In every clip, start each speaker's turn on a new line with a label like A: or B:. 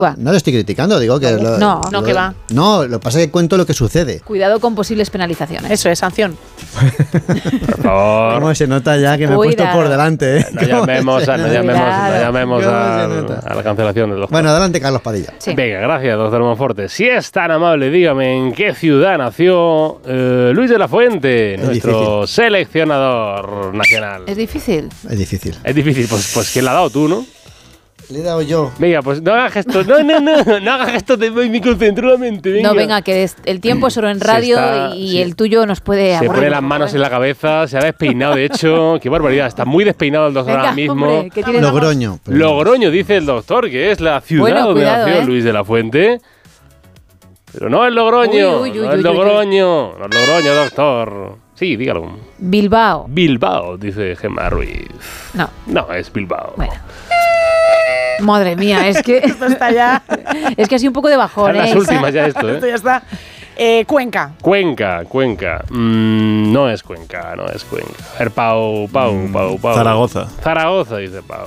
A: No lo estoy criticando, digo que...
B: No, que va.
A: No, lo que pasa es que cuento lo que sucede.
C: Cuidado con posibles penalizaciones.
B: Eso es, sanción.
D: Por favor.
A: ¿Cómo se nota ya que me he puesto por delante?
D: No llamemos a la cancelación de los...
A: Bueno, adelante, Carlos Padilla.
C: Sí.
D: Venga, gracias, doctor Monforte. Si es tan amable, dígame en qué ciudad nació Luis de la Fuente, nuestro seleccionador nacional.
C: ¿Es difícil?
A: Es difícil.
D: Es difícil, pues ¿quién la ha dado tú, no?
A: Le he dado yo.
D: Venga, pues no hagas gestos. No hagas gestos, me concentro la mente. Venga.
C: No, venga, que el tiempo es solo en radio y el tuyo nos puede aburrir.
D: Se pone las manos en la cabeza, se ha despeinado, de hecho. Qué barbaridad, está muy despeinado el doctor ahora mismo.
C: Hombre, ¿qué tienes
A: Logroño.
D: Logroño, dice el doctor, que es la ciudad donde nació Luis de la Fuente. Pero no es Logroño. No es Logroño, doctor. Sí, dígalo.
C: Bilbao.
D: Bilbao, dice Gemma Ruiz. No, es Bilbao.
C: Bueno. Madre mía, es que
B: esto está ya.
C: Es que ha sido un poco de bajón.
D: Las últimas ya esto,
B: Esto ya está. Cuenca.
D: No es Cuenca. A ver, Pau. Zaragoza, dice Pau.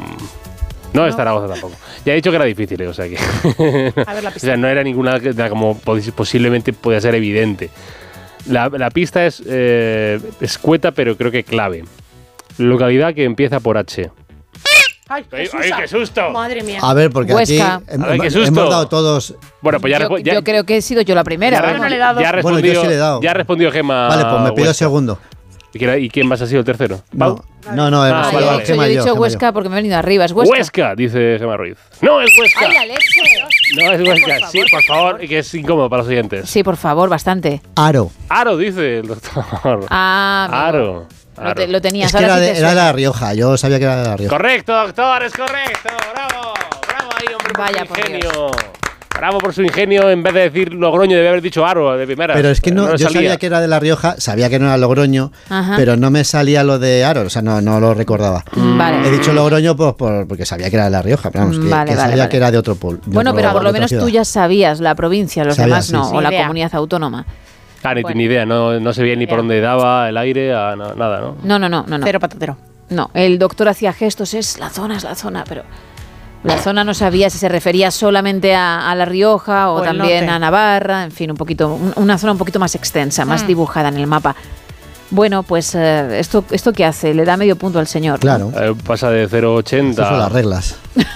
D: No es Zaragoza tampoco. Ya he dicho que era difícil, o sea que...
B: A ver la pista.
D: O sea, no era ninguna como posiblemente podía ser evidente. La pista es escueta, pero creo que clave. Localidad que empieza por H.
B: ¡Ay,
D: qué susto!
B: Madre mía.
A: A ver, porque
C: Huesca.
A: aquí hemos dado todos...
D: Bueno, pues
C: yo creo que he sido yo la primera.
D: Ya ha respondido,
A: yo sí le he dado.
D: Ya ha respondido Gemma.
A: Vale, pues me pido el segundo.
D: ¿Y quién más ha sido el tercero? ¿Pau?
A: No,
C: yo he dicho Huesca porque me he venido arriba. ¿Es Huesca?
D: Huesca, dice Gemma Ruiz. ¡No, es Huesca!
C: ¡Ay, la leche!
D: No, es Huesca. Sí, por favor, que es incómodo para los oyentes.
C: Sí, por favor, bastante.
A: Aro,
D: dice el doctor.
C: Amigo.
D: Aro.
C: Lo tenías.
A: Es que era de La Rioja, yo sabía que era de La Rioja.
D: Correcto, doctor, es correcto. Bravo ahí, hombre,
C: Vaya,
D: por su ingenio. Bravo por su ingenio, en vez de decir Logroño, debe haber dicho Aro de primera.
A: Pero es que yo sabía que era de La Rioja, sabía que no era Logroño, pero no me salía lo de Aro, o sea, no lo recordaba.
C: Vale.
A: He dicho Logroño pues, porque sabía que era de La Rioja, pero vamos, que sabía que era de otro pueblo.
C: Bueno, pero por lo menos tú ya sabías la provincia, los demás no, o la comunidad autónoma.
D: Ni idea, no se veía ni por dónde daba el aire, nada, ¿no?
C: No.
B: Cero patatero.
C: No, el doctor hacía gestos, es la zona, pero la zona no sabía si se refería solamente a La Rioja o también a Navarra, en fin, una zona un poquito más extensa, más dibujada en el mapa. Bueno, pues ¿esto qué hace? Le da medio punto al señor.
A: Claro.
D: Pasa de 0,80.
A: Esas son las reglas.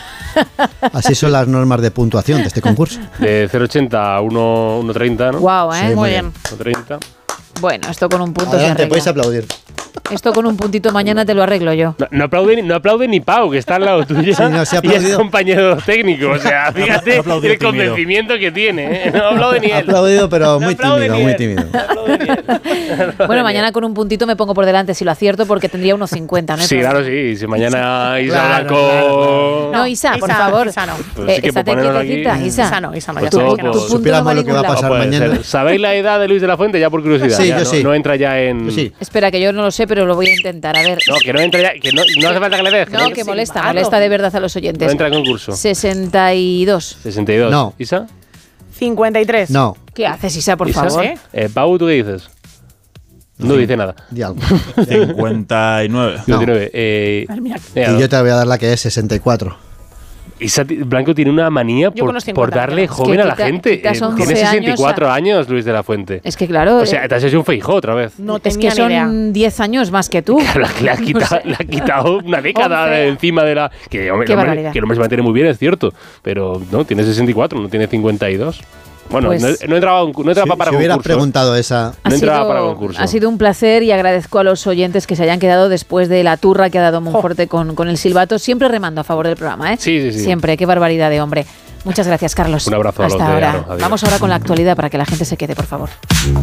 A: Así son las normas de puntuación de este concurso.
D: De 0,80 a 1,30, ¿no?
C: Guau,
A: Sí,
C: muy bien.
D: 1,30.
C: Bueno, esto con un punto se
A: Adelante,
C: arregla.
A: podéis aplaudir.
C: Esto con un puntito mañana te lo arreglo yo.
D: No aplaude ni Pau, que está al lado tuyo.
A: Sí, no, se ha
D: y es
A: aplaudido.
D: compañero técnico. O sea, fíjate
E: aplaudido
D: el
E: tímido.
D: convencimiento que tiene. No aplaude ni
A: Ha
D: él.
A: aplaudido, pero
D: No
A: muy
D: aplaude
A: tímido,
D: ni
A: muy
D: él.
A: tímido.
D: No aplaude ni él.
C: Bueno, mañana con un puntito me pongo por delante si lo acierto porque tendría unos 50, ¿no?
D: Sí, claro, sí. Si mañana Isa Blanco...
C: No, Isa, por favor.
B: Isa no.
D: Pues sí que
C: estate
D: por ponerlo aquí.
C: quietecita,
B: Isa no,
D: Pues
B: ya
D: todo,
B: sabes que no.
D: pues,
C: Tu punto
A: supiéramos
C: no va a
A: lo que va a
C: ningún
A: pasar
C: lado.
D: Puede
A: mañana.
D: ser. ¿Sabéis la edad de Luis de la Fuente? Ya por curiosidad.
A: Sí,
D: Ya,
A: yo sí.
D: No entra ya en...
A: Sí.
C: Espera, que yo no lo sé, pero lo voy a intentar. A ver.
D: No, que no entra ya... Que no hace falta que le des.
C: No, que molesta de verdad a los
D: No
C: oyentes.
D: entra en concurso.
C: 62.
D: 62.
A: No.
D: ¿Isa?
B: 53.
A: No,
C: ¿Qué haces, Isa, por
D: ¿Isa?
C: favor?
D: Pau, ¿tú qué dices? No dice nada.
A: di algo.
E: 59.
D: 59.
B: Madre mía.
A: Y yo te voy a dar la que es 64.
D: Isa Blanco tiene una manía
B: Yo con los 50,
D: por darle
B: pero-
D: joven
C: Es que
D: a la
C: quita-
D: gente.
C: quitas 11
D: Tiene 64
C: años
D: años, Luis de la Fuente.
C: Es que claro,
D: O sea, te has hecho un Feijóo otra vez.
B: No
C: es
B: tenía
C: que
B: ni idea.
C: son 10 años más que tú.
D: Le ha quitado una década
C: 11.
D: de encima de la... Que, hombre,
C: Qué barbaridad.
D: que el hombre se mantiene muy bien, es cierto. Pero no, tiene 64, no tiene 52. Bueno,
C: Pues-
D: no entraba para
A: Si hubiera
D: concurso.
A: preguntado esa...
D: No entraba para concurso.
C: Ha sido un placer y agradezco a los oyentes que se hayan quedado después de la turra que ha dado Monforte con el silbato. Siempre remando a favor del programa, ¿eh?
D: Sí.
C: Siempre, qué barbaridad de hombre. Muchas gracias, Carlos.
D: Un abrazo a los
C: Hasta
D: de
C: ahora.
D: Aro. Adiós.
C: Vamos ahora con la actualidad para que la gente se quede, por favor.